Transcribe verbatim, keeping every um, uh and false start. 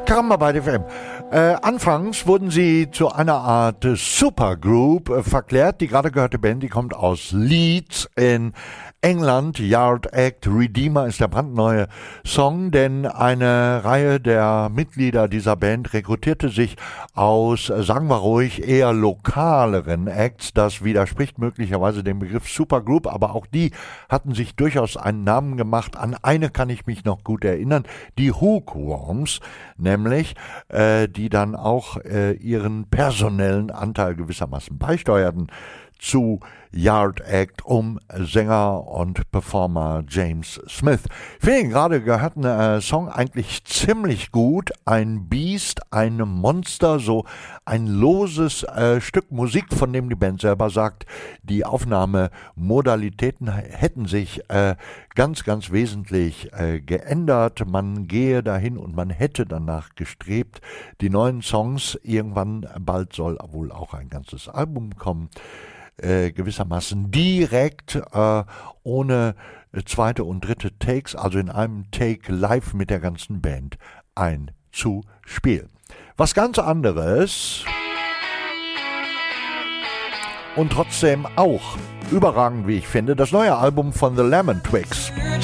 Karamba bei F M. Äh, anfangs wurden sie zu einer Art Supergroup äh, verklärt. Die gerade gehörte Band, die kommt aus Leeds in England. Yard Act Redeemer ist der brandneue Song, denn eine Reihe der Mitglieder dieser Band rekrutierte sich aus, sagen wir ruhig, eher lokaleren Acts. Das widerspricht möglicherweise dem Begriff Supergroup, aber auch die hatten sich durchaus einen Namen gemacht. An eine kann ich mich noch gut erinnern, die Hookworms, nämlich, äh, die dann auch äh, ihren personellen Anteil gewissermaßen beisteuerten zu Yard Act um Sänger und Performer James Smith. Ich finde ihn gerade gehörten äh, Song eigentlich ziemlich gut. Ein Biest, ein Monster, so ein loses äh, Stück Musik, von dem die Band selber sagt, die Aufnahmemodalitäten hätten sich äh, ganz, ganz wesentlich äh, geändert. Man gehe dahin und man hätte danach gestrebt. Die neuen Songs, irgendwann bald soll wohl auch ein ganzes Album kommen. Äh, gewissermaßen direkt, äh, ohne zweite und dritte Takes, also in einem Take live mit der ganzen Band einzuspielen. Was ganz anderes und trotzdem auch überragend, wie ich finde, das neue Album von The Lemon Twigs.